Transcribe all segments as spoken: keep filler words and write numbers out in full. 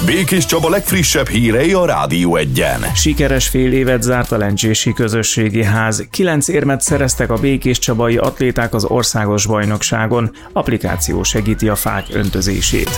Békés Csaba legfrissebb hírei a Rádió Egyen. Sikeres fél évet zárt a Lencsési Közösségi Ház. Kilenc érmet szereztek a békéscsabai atléták az országos bajnokságon. Applikáció segíti a fák öntözését.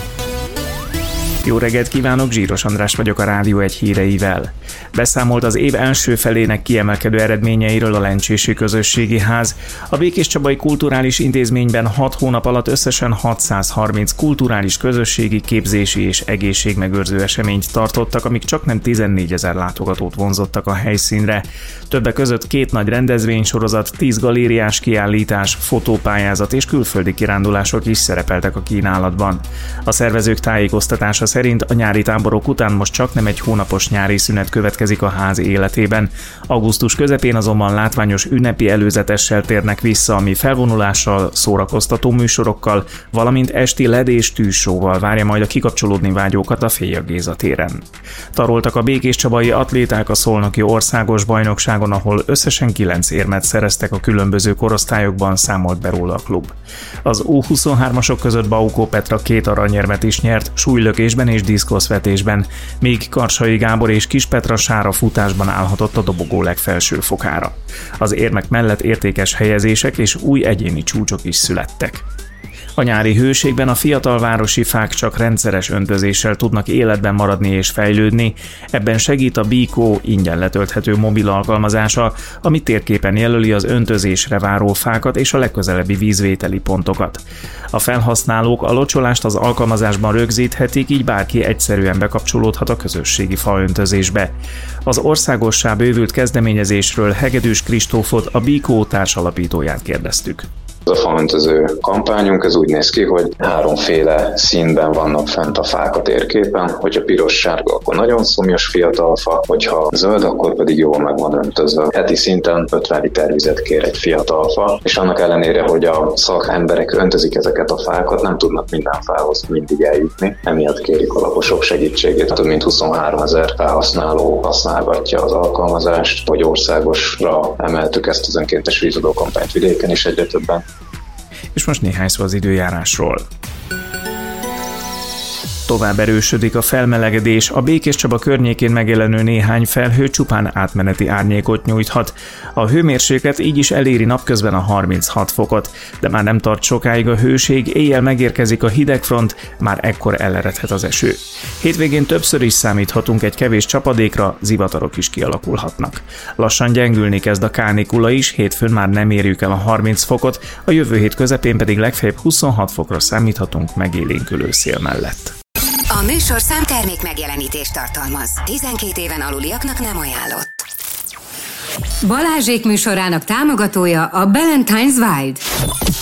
Jó reggelt kívánok, Zsíros András vagyok a Rádió Egy híreivel. Beszámolt az év első felének kiemelkedő eredményeiről a Lencsési Közösségi Ház. A Békéscsabai Kulturális Intézményben hat hónap alatt összesen hatszázharminc kulturális, közösségi, képzési és egészségmegőrző eseményt tartottak, amik csaknem tizennégyezer látogatót vonzottak a helyszínre. Többek között két nagy rendezvénysorozat, tíz galériás kiállítás, fotópályázat és külföldi kirándulások is szerepeltek a kínálatban. A szervezők tájékoztatása szerint a nyári táborok után most csaknem egy hónapos nyári szünet következik a ház életében. Augusztus közepén azonban látványos ünnepi előzetessel térnek vissza, ami felvonulással, szórakoztató műsorokkal, valamint esti led és tűzsóval várja majd a kikapcsolódni vágyókat a Félyag Géza téren. Taroltak a békéscsabai atléták a szolnoki országos bajnokságon, ahol összesen kilenc érmet szereztek a különböző korosztályokban, számolt be róla a klub. Az U huszonhármasok között Baukó Petra két aranyérmet is nyert, súlylökésben és diszkoszvetésben, míg Karsai Gábor és Kis Petra sára futásban állhatott a dobogó legfelső fokára. Az érmek mellett értékes helyezések és új egyéni csúcsok is születtek. A nyári hőségben a fiatal városi fák csak rendszeres öntözéssel tudnak életben maradni és fejlődni, ebben segít a Bíkó ingyen letölthető mobil alkalmazása, ami térképen jelöli az öntözésre váró fákat és a legközelebbi vízvételi pontokat. A felhasználók a locsolást az alkalmazásban rögzíthetik, így bárki egyszerűen bekapcsolódhat a közösségi faöntözésbe. Az országossá bővült kezdeményezésről Hegedűs Kristófot, a Bíkó társalapítóját kérdeztük. A faöntöző kampányunk ez úgy néz ki, hogy háromféle színben vannak fent a fák a térképen, hogyha piros-sárga, akkor nagyon szomjas fiatal fa, hogyha zöld, akkor pedig jól meg van öntözve. Heti szinten ötven liter vizet kér egy fiatal fa, és annak ellenére, hogy a szakemberek öntözik ezeket a fákat, nem tudnak minden fához mindig eljutni, emiatt kérik a lakosok segítségét. Több mint huszonháromezer felhasználó használgatja az alkalmazást, hogy országosra emeltük ezt az önkéntes vízadó kampányt vidéken is egyre többen. És most néhány szó az időjárásról. Tovább erősödik a felmelegedés, a Békéscsaba környékén megjelenő néhány felhő csupán átmeneti árnyékot nyújthat. A hőmérséklet így is eléri napközben a harminchat fokot, de már nem tart sokáig a hőség, éjjel megérkezik a hidegfront, már ekkor eleredhet az eső. Hétvégén többször is számíthatunk egy kevés csapadékra, zivatarok is kialakulhatnak. Lassan gyengülni kezd a kánikula is, hétfőn már nem érjük el a harminc fokot, a jövő hét közepén pedig legfeljebb huszonhat fokra számíthatunk megélénkülő szél mellett. A műsorszám termék megjelenítést tartalmaz. tizenkét éven aluliaknak nem ajánlott. Balázsék műsorának támogatója a Ballantine's Wild.